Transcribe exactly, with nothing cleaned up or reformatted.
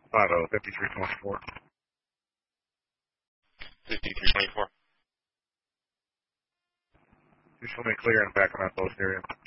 five oh, fifty-three twenty-four. fifty-three twenty-four. Just let me clear in the back of my post area.